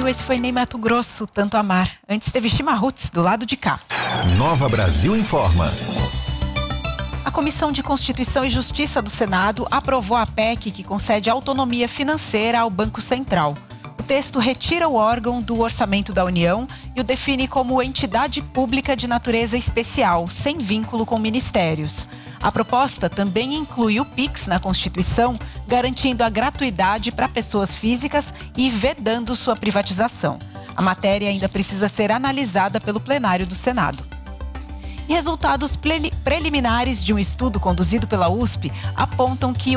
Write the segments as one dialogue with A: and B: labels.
A: Brasil, esse foi Ney Matogrosso, Tanto Amar. Antes teve Chimarruts, do lado de cá.
B: Nova Brasil informa.
A: A Comissão de Constituição e Justiça do Senado aprovou a PEC que concede autonomia financeira ao Banco Central. O texto retira o órgão do orçamento da União e o define como entidade pública de natureza especial, sem vínculo com ministérios. A proposta também inclui o PIX na Constituição, garantindo a gratuidade para pessoas físicas e vedando sua privatização. A matéria ainda precisa ser analisada pelo plenário do Senado. E resultados preliminares de um estudo conduzido pela USP apontam que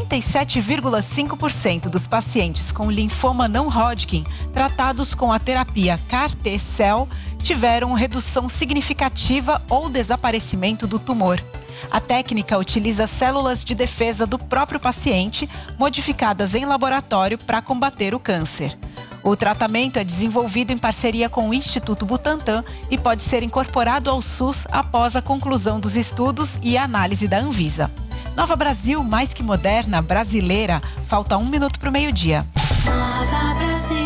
A: 87,5% dos pacientes com linfoma não Hodgkin tratados com a terapia CAR-T-cell tiveram redução significativa ou desaparecimento do tumor. A técnica utiliza células de defesa do próprio paciente, modificadas em laboratório para combater o câncer. O tratamento é desenvolvido em parceria com o Instituto Butantan e pode ser incorporado ao SUS após a conclusão dos estudos e a análise da Anvisa. Nova Brasil, mais que moderna, brasileira. Falta 1 minuto para o meio-dia.
C: Nova Brasil.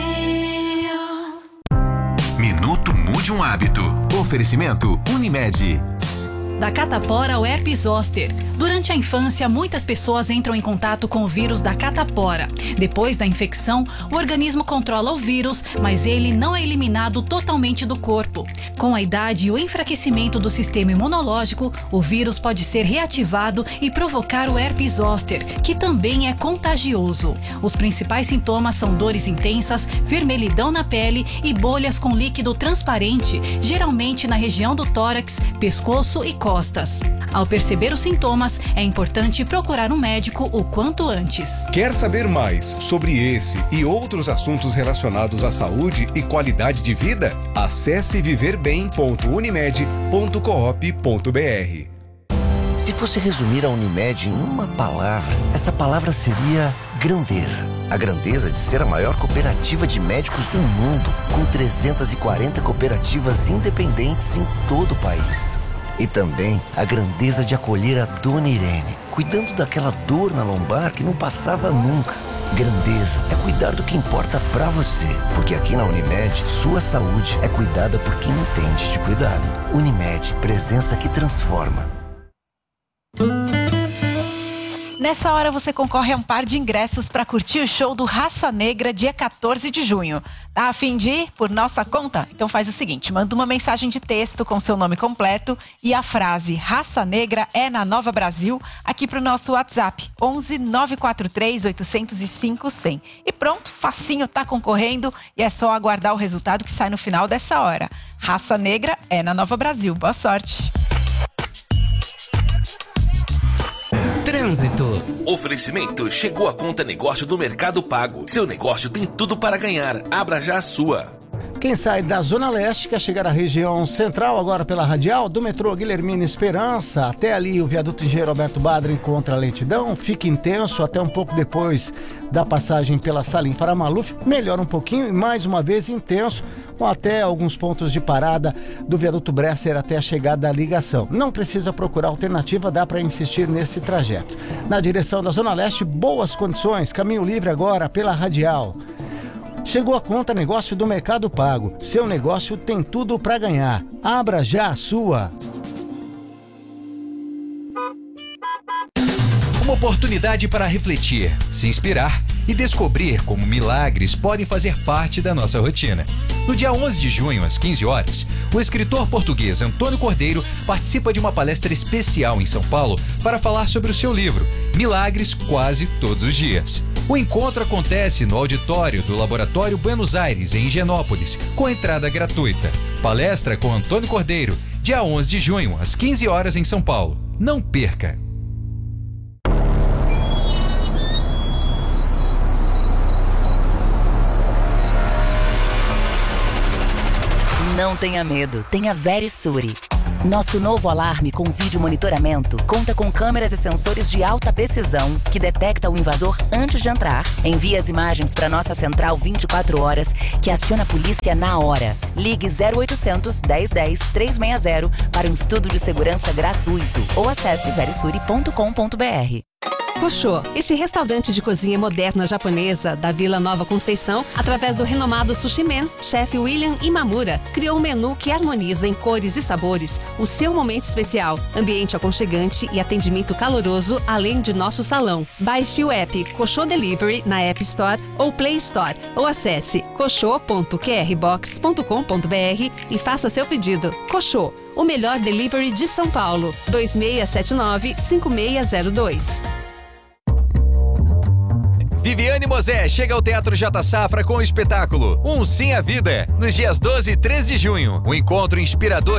B: Minuto Mude um Hábito. Oferecimento Unimed.
D: Da catapora ao herpes zoster. Durante a infância, muitas pessoas entram em contato com o vírus da catapora. Depois da infecção, o organismo controla o vírus, mas ele não é eliminado totalmente do corpo. Com a idade e o enfraquecimento do sistema imunológico, o vírus pode ser reativado e provocar o herpes zoster, que também é contagioso. Os principais sintomas são dores intensas, vermelhidão na pele e bolhas com líquido transparente, geralmente na região do tórax, pescoço e costas. Ao perceber os sintomas, é importante procurar um médico o quanto antes.
E: Quer saber mais sobre esse e outros assuntos relacionados à saúde e qualidade de vida? Acesse viverbem.unimed.coop.br.
F: Se fosse resumir a Unimed em uma palavra, essa palavra seria grandeza. A grandeza de ser a maior cooperativa de médicos do mundo, com 340 cooperativas independentes em todo o país. E também a grandeza de acolher a Dona Irene, cuidando daquela dor na lombar que não passava nunca. Grandeza é cuidar do que importa pra você, porque aqui na Unimed, sua saúde é cuidada por quem entende de cuidado. Unimed, presença que transforma.
A: Nessa hora você concorre a um par de ingressos para curtir o show do Raça Negra dia 14 de junho. Tá a fim de ir por nossa conta? Então faz o seguinte, manda uma mensagem de texto com seu nome completo e a frase Raça Negra é na Nova Brasil aqui pro nosso WhatsApp 11 943 805 100. E pronto, facinho, tá concorrendo e é só aguardar o resultado que sai no final dessa hora. Raça Negra é na Nova Brasil. Boa sorte!
G: Trânsito. Oferecimento chegou a conta negócio do Mercado Pago. Seu negócio tem tudo para ganhar. Abra já a sua.
H: Quem sai da Zona Leste quer chegar à região central agora pela radial, do metrô Guilhermina Esperança, até ali o viaduto Engenheiro Alberto Badra encontra a lentidão, fica intenso até um pouco depois da passagem pela Salim Faramaluf, melhora um pouquinho e mais uma vez intenso, com até alguns pontos de parada do viaduto Bresser até a chegada da ligação. Não precisa procurar alternativa, dá para insistir nesse trajeto. Na direção da Zona Leste, boas condições, caminho livre agora pela radial. Chegou a conta negócio do Mercado Pago. Seu negócio tem tudo para ganhar. Abra já a sua.
I: Uma oportunidade para refletir, se inspirar e descobrir como milagres podem fazer parte da nossa rotina. No dia 11 de junho, às 15 horas, o escritor português Antônio Cordeiro participa de uma palestra especial em São Paulo para falar sobre o seu livro, Milagres Quase Todos os Dias. O encontro acontece no auditório do Laboratório Buenos Aires, em Higienópolis, com entrada gratuita. Palestra com Antônio Cordeiro, dia 11 de junho, às 15 horas em São Paulo. Não perca!
J: Não tenha medo, tenha Verisure. Nosso novo alarme com vídeo monitoramento conta com câmeras e sensores de alta precisão que detecta o invasor antes de entrar, envia as imagens para nossa central 24 horas que aciona a polícia na hora. Ligue 0800 1010 360 para um estudo de segurança gratuito ou acesse verisure.com.br.
K: Cochô, este restaurante de cozinha moderna japonesa da Vila Nova Conceição, através do renomado Sushi Man, chefe William Imamura, criou um menu que harmoniza em cores e sabores o seu momento especial, ambiente aconchegante e atendimento caloroso, além de nosso salão. Baixe o app Cochô Delivery na App Store ou Play Store, ou acesse cochô.qrbox.com.br e faça seu pedido. Cochô, o melhor delivery de São Paulo. 2679-5602.
I: Viviane Mosé chega ao Teatro J Safra com o espetáculo Um Sim à Vida, nos dias 12 e 13 de junho. Um encontro inspirador